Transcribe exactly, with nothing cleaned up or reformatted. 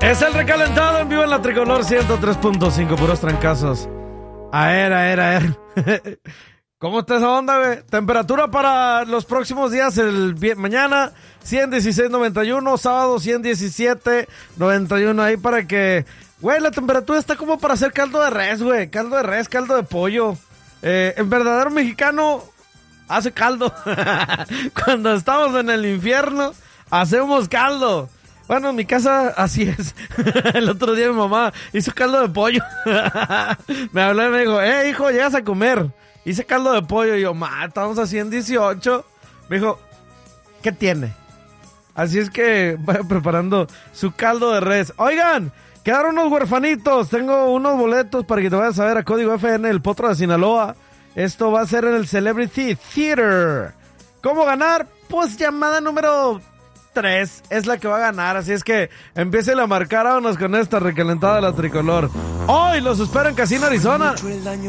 Es el recalentado en vivo en la Tricolor ciento tres punto cinco, puros trancazos. A ver, a ver, a ver. ¿Cómo está esa onda, güey? Temperatura para los próximos días, el vi- mañana ciento dieciséis noventa y uno, sábado ciento diecisiete noventa y uno, ahí para que... Güey, la temperatura está como para hacer caldo de res, güey. Caldo de res, caldo de pollo. Eh, en verdadero mexicano hace caldo. Cuando estamos en el infierno, hacemos caldo. Bueno, en mi casa así es. El otro día mi mamá hizo caldo de pollo. Me habló y me dijo, eh, hijo, llegas a comer. Hice caldo de pollo. Y yo, ma, estamos así en dieciocho. Me dijo, ¿qué tiene? Así es que vaya preparando su caldo de res. Oigan, quedaron unos huerfanitos. Tengo unos boletos para que te vayas a ver a Código F N, el Potro de Sinaloa. Esto va a ser en el Celebrity Theater. ¿Cómo ganar? Pues llamada número tres es la que va a ganar. Así es que empiecen a marcar, vámonos con esta recalentada de la Tricolor. Hoy los espero en Casino Arizona.